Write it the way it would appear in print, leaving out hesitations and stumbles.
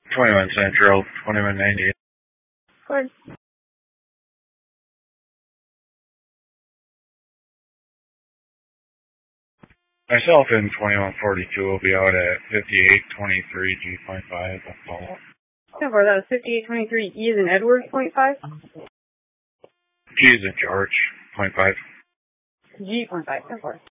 21 Central, 2190. Good. Myself in 2142 will be out at 5823 G.5. Follow-up. So far, that was 5823 E as in Edward, 0.5? G as in George, 0.5. G.5, so far.